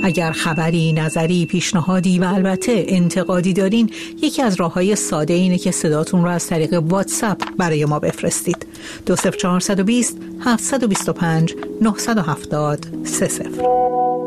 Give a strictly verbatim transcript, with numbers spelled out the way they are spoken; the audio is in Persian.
اگر خبری، نظری، پیشنهادی و البته انتقادی دارین، یکی از راه‌های ساده اینه که صداتون رو از طریق واتساپ برای ما بفرستید. دو صفر چهار دو صفر هفت دو پنج نه هفت صفر سه صفر.